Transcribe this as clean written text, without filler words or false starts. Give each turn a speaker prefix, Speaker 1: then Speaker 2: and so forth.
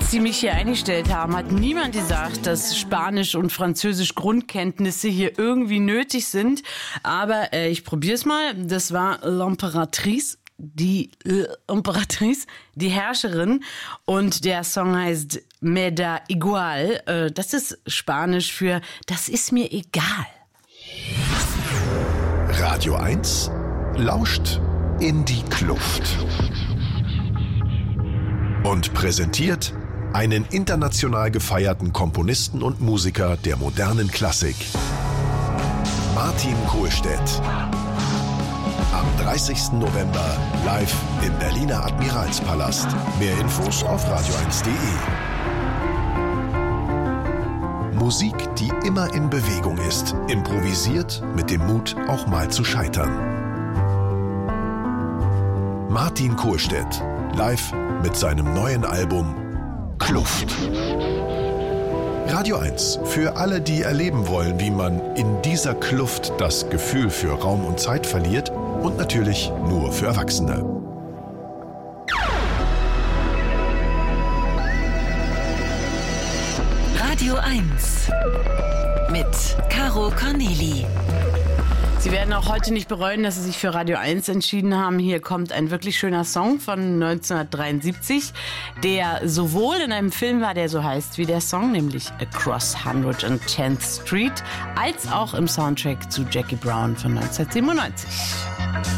Speaker 1: Als sie mich hier eingestellt haben, hat niemand gesagt, dass Spanisch und Französisch Grundkenntnisse hier irgendwie nötig sind. Aber ich probiere es mal. Das war L'Impératrice, die Herrscherin. Und der Song heißt Me da igual. Das ist Spanisch für das ist mir egal.
Speaker 2: Radio 1 lauscht in die Kluft und präsentiert einen international gefeierten Komponisten und Musiker der modernen Klassik, Martin Kohlstedt. Am 30. November live im Berliner Admiralspalast. Mehr Infos auf radio1.de. Musik, die immer in Bewegung ist, improvisiert mit dem Mut, auch mal zu scheitern. Martin Kohlstedt, live mit seinem neuen Album Kluft. Radio 1, für alle, die erleben wollen, wie man in dieser Kluft das Gefühl für Raum und Zeit verliert, und natürlich nur für Erwachsene.
Speaker 3: Radio 1 mit Caro Corneli.
Speaker 1: Sie werden auch heute nicht bereuen, dass Sie sich für Radio 1 entschieden haben. Hier kommt ein wirklich schöner Song von 1973, der sowohl in einem Film war, der so heißt wie der Song, nämlich Across 110th Street, als auch im Soundtrack zu Jackie Brown von 1997.